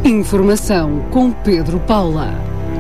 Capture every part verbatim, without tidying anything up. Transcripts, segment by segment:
Informação com Pedro Paula.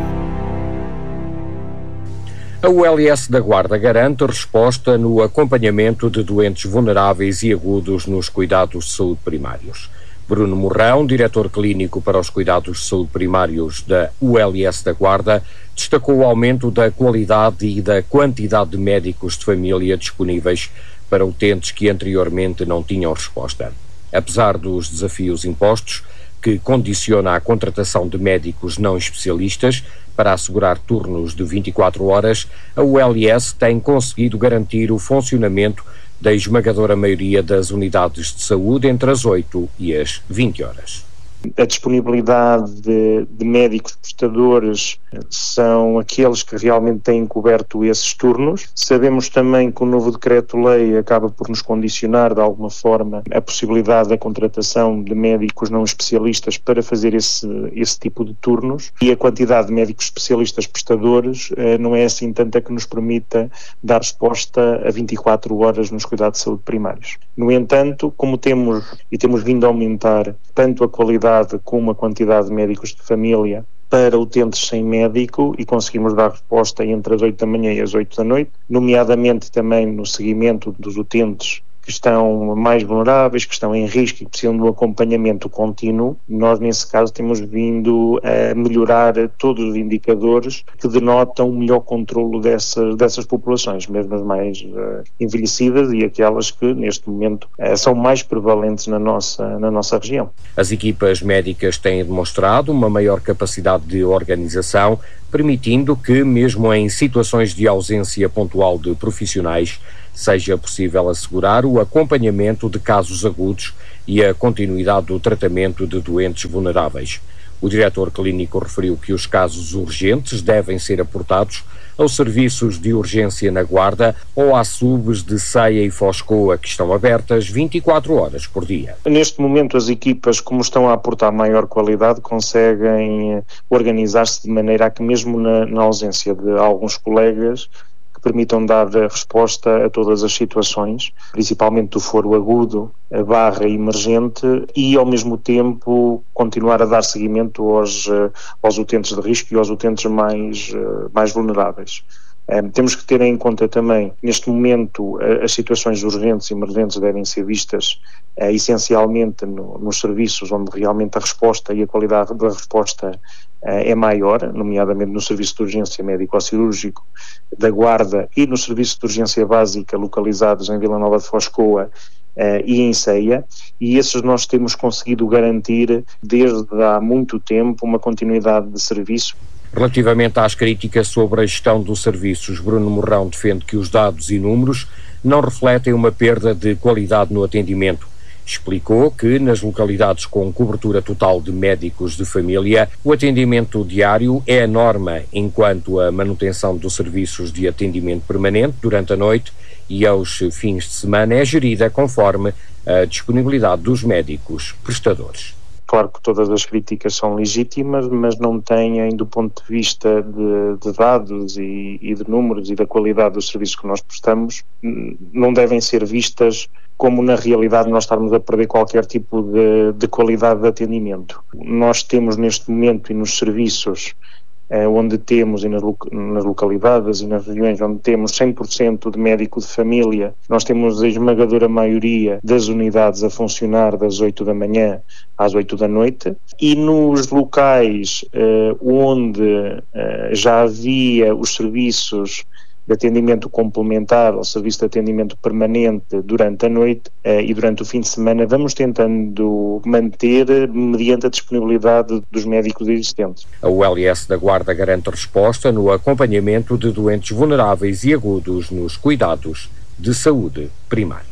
A U L S da Guarda garante resposta no acompanhamento de doentes vulneráveis e agudos nos cuidados de saúde primários. Bruno Morrão, diretor clínico para os cuidados de saúde primários da U L S da Guarda, destacou o aumento da qualidade e da quantidade de médicos de família disponíveis para utentes que anteriormente não tinham resposta. Apesar dos desafios impostos, que condiciona a contratação de médicos não especialistas para assegurar turnos de vinte e quatro horas, a U L S tem conseguido garantir o funcionamento da esmagadora maioria das unidades de saúde entre as oito e as vinte horas. A disponibilidade de, de médicos prestadores são aqueles que realmente têm coberto esses turnos. Sabemos também que o novo decreto-lei acaba por nos condicionar de alguma forma a possibilidade da contratação de médicos não especialistas para fazer esse, esse tipo de turnos, e a quantidade de médicos especialistas prestadores eh, não é assim tanta que nos permita dar resposta a vinte e quatro horas nos cuidados de saúde primários. No entanto, como temos e temos vindo a aumentar tanto a qualidade como a quantidade de médicos de família para utentes sem médico, e conseguimos dar resposta entre as oito da manhã e as oito da noite, nomeadamente também no seguimento dos utentes que estão mais vulneráveis, que estão em risco e que precisam de um acompanhamento contínuo. Nós, nesse caso, temos vindo a melhorar todos os indicadores que denotam um melhor controlo dessas, dessas populações, mesmo as mais uh, envelhecidas e aquelas que, neste momento, uh, são mais prevalentes na nossa, na nossa região. As equipas médicas têm demonstrado uma maior capacidade de organização, permitindo que, mesmo em situações de ausência pontual de profissionais, seja possível assegurar o acompanhamento de casos agudos e a continuidade do tratamento de doentes vulneráveis. O diretor clínico referiu que os casos urgentes devem ser aportados aos serviços de urgência na Guarda ou às subs de Ceia e Foscoa, que estão abertas vinte e quatro horas por dia. Neste momento, as equipas, como estão a aportar maior qualidade, conseguem organizar-se de maneira a que, mesmo na, na ausência de alguns colegas, que permitam dar resposta a todas as situações, principalmente do foro agudo, a barra emergente, e ao mesmo tempo continuar a dar seguimento aos, aos utentes de risco e aos utentes mais, mais vulneráveis. Um, temos que ter em conta também, neste momento, as situações urgentes e emergentes devem ser vistas uh, essencialmente no, nos serviços onde realmente a resposta e a qualidade da resposta uh, é maior, nomeadamente no serviço de urgência médico-cirúrgico da Guarda e no serviço de urgência básica localizados em Vila Nova de Foscoa Uh, e em Ceia, e esses nós temos conseguido garantir desde há muito tempo uma continuidade de serviço. Relativamente às críticas sobre a gestão dos serviços, Bruno Morrão defende que os dados e números não refletem uma perda de qualidade no atendimento. Explicou que nas localidades com cobertura total de médicos de família, o atendimento diário é a norma, enquanto a manutenção dos serviços de atendimento permanente durante a noite e aos fins de semana é gerida conforme a disponibilidade dos médicos prestadores. Claro que todas as críticas são legítimas, mas não têm, do ponto de vista de, de dados e, e de números e da qualidade dos serviços que nós prestamos, não devem ser vistas como na realidade nós estarmos a perder qualquer tipo de, de qualidade de atendimento. Nós temos neste momento e nos serviços eh, onde temos e nas, nas localidades e nas regiões onde temos cem por cento de médico de família, nós temos a esmagadora maioria das unidades a funcionar das oito da manhã às oito da noite, e nos locais eh, onde eh, já havia os serviços de atendimento complementar ao serviço de atendimento permanente durante a noite eh, e durante o fim de semana, vamos tentando manter mediante a disponibilidade dos médicos existentes. A U L S da Guarda garante resposta no acompanhamento de doentes vulneráveis e agudos nos cuidados de saúde primários.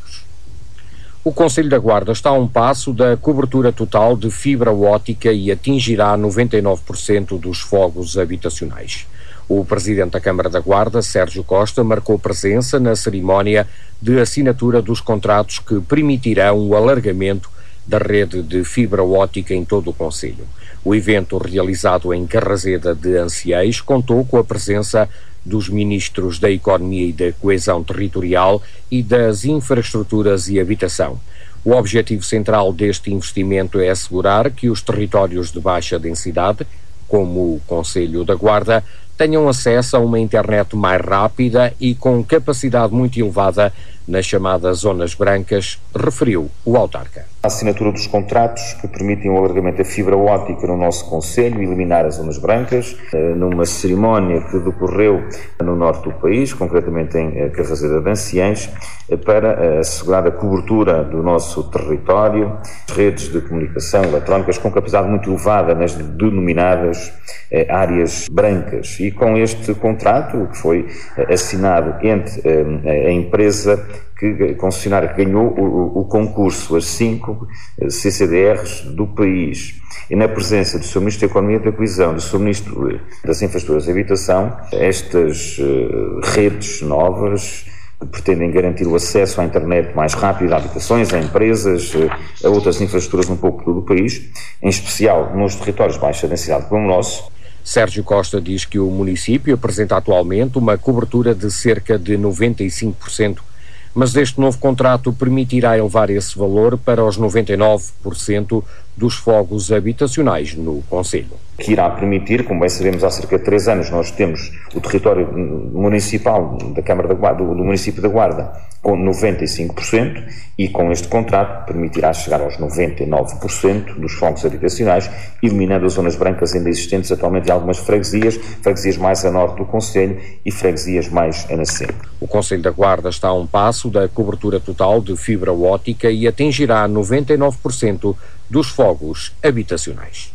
O Concelho da Guarda está a um passo da cobertura total de fibra óptica e atingirá noventa e nove por cento dos fogos habitacionais. O presidente da Câmara da Guarda, Sérgio Costa, marcou presença na cerimónia de assinatura dos contratos que permitirão o alargamento da rede de fibra óptica em todo o concelho. O evento, realizado em Carrazeda de Anciães, contou com a presença dos ministros da Economia e da Coesão Territorial e das Infraestruturas e Habitação. O objetivo central deste investimento é assegurar que os territórios de baixa densidade, como o Concelho da Guarda, tenham acesso a uma internet mais rápida e com capacidade muito elevada nas chamadas zonas brancas, referiu o autarca. A assinatura dos contratos que permitem o alargamento da fibra óptica no nosso concelho e eliminar as zonas brancas, numa cerimónia que decorreu no norte do país, concretamente em Carrazeira de Anciães, para assegurar a cobertura do nosso território, redes de comunicação eletrónicas com capacidade muito elevada nas denominadas áreas brancas. E com este contrato, que foi assinado entre a empresa que concessionária que ganhou o, o concurso, as cinco C C D Rs do país, e na presença do seu Ministro da Economia e da Coesão, do seu Ministro das Infraestruturas e Habitação, estas uh, redes novas que pretendem garantir o acesso à internet mais rápido a habitações, a empresas, a outras infraestruturas um pouco todo o país, em especial nos territórios de baixa densidade como o nosso. Sérgio Costa diz que o município apresenta atualmente uma cobertura de cerca de noventa e cinco por cento, mas este novo contrato permitirá elevar esse valor para os noventa e nove por cento dos fogos habitacionais no concelho. Que irá permitir, como bem sabemos, há cerca de três anos nós temos o território municipal da Câmara da Guarda, do município da Guarda, com noventa e cinco por cento, e com este contrato permitirá chegar aos noventa e nove por cento dos fogos habitacionais, eliminando as zonas brancas ainda existentes atualmente em algumas freguesias, freguesias mais a norte do concelho e freguesias mais a nascente. O Concelho da Guarda está a um passo da cobertura total de fibra óptica e atingirá noventa e nove por cento dos fogos habitacionais.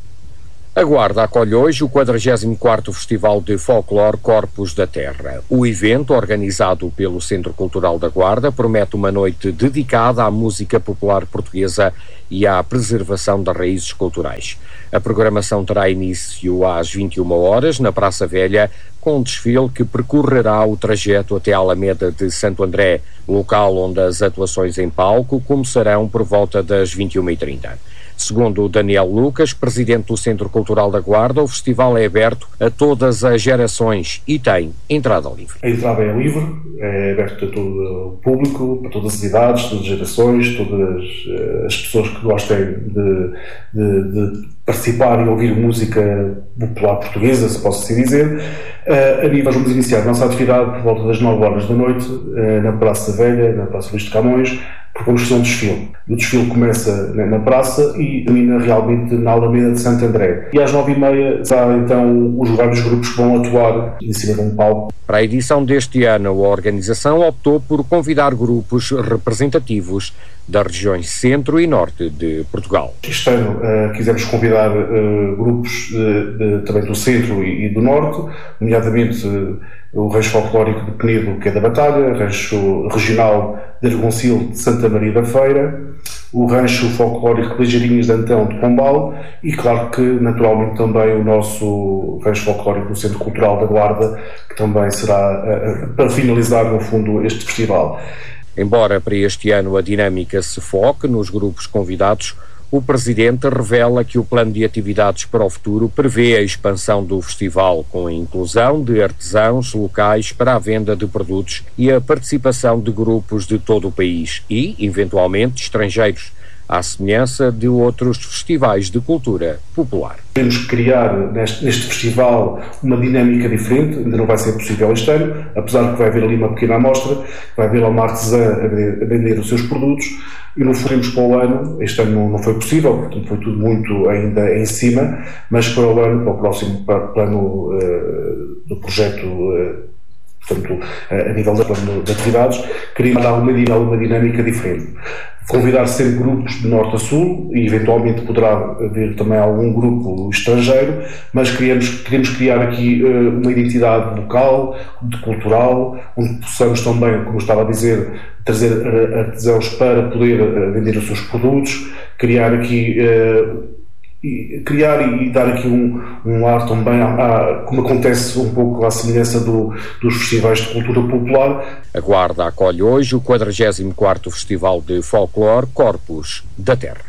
A Guarda acolhe hoje o quadragésimo quarto Festival de Folclore Corpos da Terra. O evento, organizado pelo Centro Cultural da Guarda, promete uma noite dedicada à música popular portuguesa e à preservação das raízes culturais. A programação terá início às vinte e uma horas na Praça Velha, com um desfile que percorrerá o trajeto até a Alameda de Santo André, local onde as atuações em palco começarão por volta das vinte e uma e trinta. Segundo o Daniel Lucas, presidente do Centro Cultural da Guarda, o festival é aberto a todas as gerações e tem entrada livre. A entrada é livre, é aberto a todo o público, para todas as idades, todas as gerações, todas as pessoas que gostem de, de, de participar e ouvir música popular portuguesa, se posso assim dizer. A nível, vamos iniciar a nossa atividade por volta das nove horas da noite, na Praça Velha, na Praça Luís de Camões, porque vamos fazer um desfile. O desfile começa na praça e termina realmente na Alameda de Santo André. E às nove e meia há então os vários grupos que vão atuar em cima de um palco. Para a edição deste ano, a organização optou por convidar grupos representativos das regiões centro e norte de Portugal. Este ano uh, quisemos convidar uh, grupos uh, de, também do centro e, e do norte, nomeadamente uh, o Rancho Folclórico de Penedo, que é da Batalha, Rancho Regional de Argoncil de Santa Maria da Feira, o Rancho Folclórico de Ligeirinhas de Antão de Pombal e, claro que, naturalmente, também o nosso Rancho Folclórico do Centro Cultural da Guarda, que também será uh, para finalizar, no fundo, este festival. Embora para este ano a dinâmica se foque nos grupos convidados, o Presidente revela que o plano de atividades para o futuro prevê a expansão do festival com a inclusão de artesãos locais para a venda de produtos e a participação de grupos de todo o país e, eventualmente, estrangeiros, à semelhança de outros festivais de cultura popular. Queremos criar neste, neste festival uma dinâmica diferente, ainda não vai ser possível este ano, apesar de que vai haver ali uma pequena amostra, vai haver lá uma artesã a vender, a vender os seus produtos, e não fomos para o ano, este ano não, não foi possível, portanto foi tudo muito ainda em cima, mas para o ano, para o próximo plano uh, do projeto, uh, portanto, uh, a nível da plano de atividades, queríamos dar uma, uma dinâmica diferente. Convidar sempre grupos de norte a sul e eventualmente poderá haver também algum grupo estrangeiro, mas queremos, queremos criar aqui uh, uma identidade local, cultural, onde possamos também, como estava a dizer, trazer artesãos para poder uh, vender os seus produtos, criar aqui uh, E criar e dar aqui um, um ar também, a, a, como acontece um pouco à semelhança do, dos festivais de cultura popular. A Guarda acolhe hoje o quadragésimo quarto Festival de Folclore Corpos da Terra.